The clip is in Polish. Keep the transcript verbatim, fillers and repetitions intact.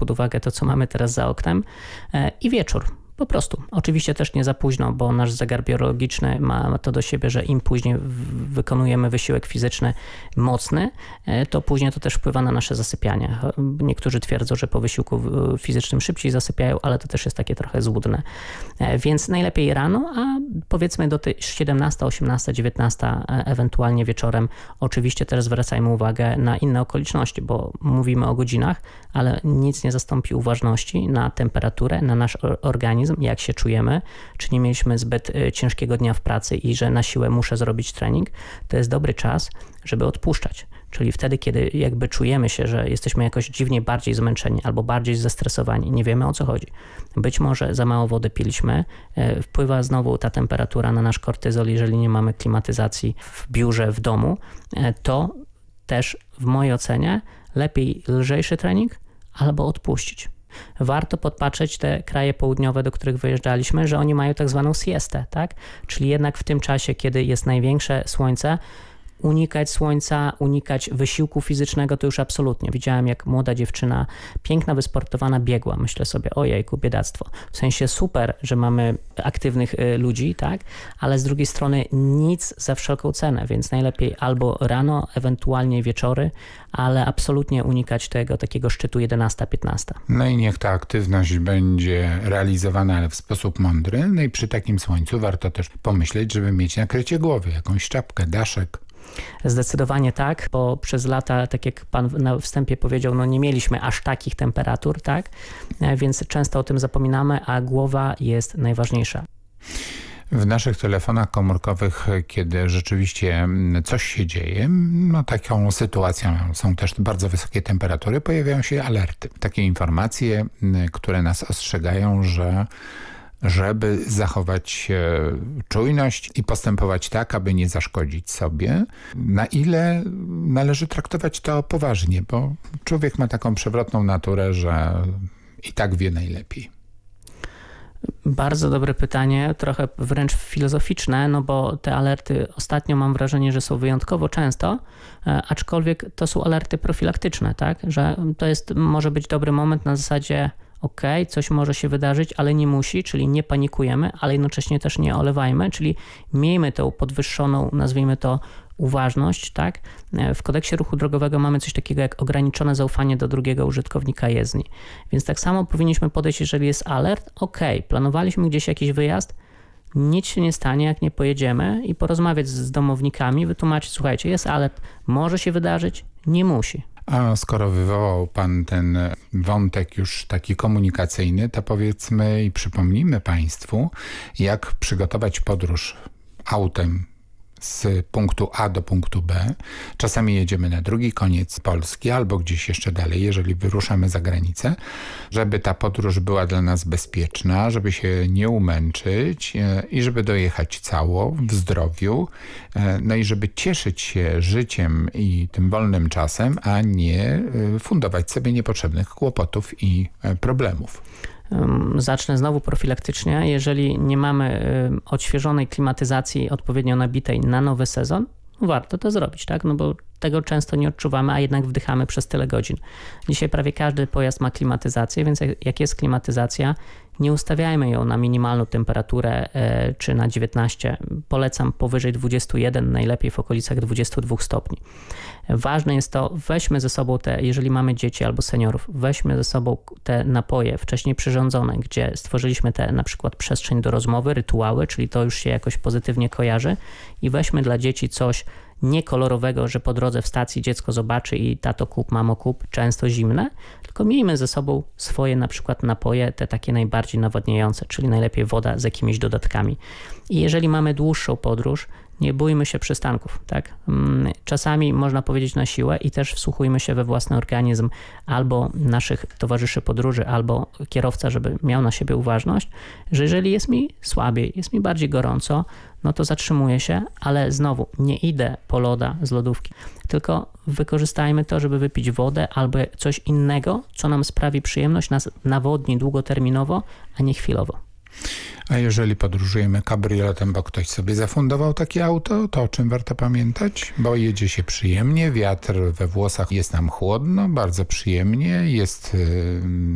pod uwagę to, co mamy teraz za oknem i wieczór. Po prostu. Oczywiście też nie za późno, bo nasz zegar biologiczny ma to do siebie, że im później wykonujemy wysiłek fizyczny mocny, to później to też wpływa na nasze zasypianie. Niektórzy twierdzą, że po wysiłku fizycznym szybciej zasypiają, ale to też jest takie trochę złudne. Więc najlepiej rano, a powiedzmy do tej siedemnasta, osiemnasta, dziewiętnasta, ewentualnie wieczorem. Oczywiście też zwracajmy uwagę na inne okoliczności, bo mówimy o godzinach, ale nic nie zastąpi uważności na temperaturę, na nasz organizm, jak się czujemy, czy nie mieliśmy zbyt ciężkiego dnia w pracy i że na siłę muszę zrobić trening, to jest dobry czas, żeby odpuszczać. Czyli wtedy, kiedy jakby czujemy się, że jesteśmy jakoś dziwnie bardziej zmęczeni albo bardziej zestresowani, nie wiemy o co chodzi. Być może za mało wody piliśmy, wpływa znowu ta temperatura na nasz kortyzol, jeżeli nie mamy klimatyzacji w biurze, w domu, to też w mojej ocenie lepiej lżejszy trening albo odpuścić. Warto podpatrzeć te kraje południowe, do których wyjeżdżaliśmy, że oni mają tak zwaną siestę, tak? Czyli jednak w tym czasie, kiedy jest największe słońce, unikać słońca, unikać wysiłku fizycznego to już absolutnie. Widziałem, jak młoda dziewczyna, piękna, wysportowana, biegła. Myślę sobie, ojejku, biedactwo. W sensie super, że mamy aktywnych ludzi, tak? Ale z drugiej strony nic za wszelką cenę, więc najlepiej albo rano, ewentualnie wieczory, ale absolutnie unikać tego takiego szczytu jedenasta piętnasta. No i niech ta aktywność będzie realizowana, ale w sposób mądry. No i przy takim słońcu warto też pomyśleć, żeby mieć nakrycie głowy, jakąś czapkę, daszek. Zdecydowanie tak, bo przez lata, tak jak pan na wstępie powiedział, no nie mieliśmy aż takich temperatur, tak? Więc często o tym zapominamy, a głowa jest najważniejsza. W naszych telefonach komórkowych, kiedy rzeczywiście coś się dzieje, no taką sytuacją są też bardzo wysokie temperatury, pojawiają się alerty. Takie informacje, które nas ostrzegają, że żeby zachować czujność i postępować tak, aby nie zaszkodzić sobie. Na ile należy traktować to poważnie, bo człowiek ma taką przewrotną naturę, że i tak wie najlepiej. Bardzo dobre pytanie, trochę wręcz filozoficzne, no bo te alerty ostatnio mam wrażenie, że są wyjątkowo często, aczkolwiek to są alerty profilaktyczne, tak? Że to jest, może być dobry moment na zasadzie ok, coś może się wydarzyć, ale nie musi, czyli nie panikujemy, ale jednocześnie też nie olewajmy, czyli miejmy tą podwyższoną, nazwijmy to, uważność, tak? W kodeksie ruchu drogowego mamy coś takiego jak ograniczone zaufanie do drugiego użytkownika jezdni. Więc tak samo powinniśmy podejść, jeżeli jest alert, ok, planowaliśmy gdzieś jakiś wyjazd, nic się nie stanie, jak nie pojedziemy i porozmawiać z domownikami, wytłumaczyć, słuchajcie, jest alert, może się wydarzyć, nie musi. A skoro wywołał pan ten wątek już taki komunikacyjny, to powiedzmy i przypomnijmy państwu, jak przygotować podróż autem z punktu A do punktu B. Czasami jedziemy na drugi koniec Polski albo gdzieś jeszcze dalej, jeżeli wyruszamy za granicę, żeby ta podróż była dla nas bezpieczna, żeby się nie umęczyć i żeby dojechać cało, w zdrowiu, no i żeby cieszyć się życiem i tym wolnym czasem, a nie fundować sobie niepotrzebnych kłopotów i problemów. Zacznę znowu profilaktycznie. Jeżeli nie mamy odświeżonej klimatyzacji odpowiednio nabitej na nowy sezon, warto to zrobić, tak? No bo tego często nie odczuwamy, a jednak wdychamy przez tyle godzin. Dzisiaj prawie każdy pojazd ma klimatyzację, więc jak jest klimatyzacja, nie ustawiajmy ją na minimalną temperaturę czy na dziewiętnaście. Polecam powyżej dwudziestu jeden, najlepiej w okolicach dwudziestu dwóch stopni. Ważne jest to, weźmy ze sobą te, jeżeli mamy dzieci albo seniorów, weźmy ze sobą te napoje wcześniej przyrządzone, gdzie stworzyliśmy te na przykład przestrzeń do rozmowy, rytuały, czyli to już się jakoś pozytywnie kojarzy i weźmy dla dzieci coś niekolorowego, że po drodze w stacji dziecko zobaczy i tato kup, mamo kup, często zimne, tylko miejmy ze sobą swoje na przykład napoje, te takie najbardziej nawodniające, czyli najlepiej woda z jakimiś dodatkami. I jeżeli mamy dłuższą podróż, nie bójmy się przystanków, tak? Czasami można powiedzieć na siłę i też wsłuchujmy się we własny organizm albo naszych towarzyszy podróży, albo kierowca, żeby miał na siebie uważność, że jeżeli jest mi słabiej, jest mi bardziej gorąco, no to zatrzymuję się, ale znowu nie idę po loda z lodówki, tylko wykorzystajmy to, żeby wypić wodę albo coś innego, co nam sprawi przyjemność, nas nawodni długoterminowo, a nie chwilowo. A jeżeli podróżujemy kabrioletem, bo ktoś sobie zafundował takie auto, to o czym warto pamiętać? Bo jedzie się przyjemnie, wiatr we włosach, jest nam chłodno, bardzo przyjemnie, jest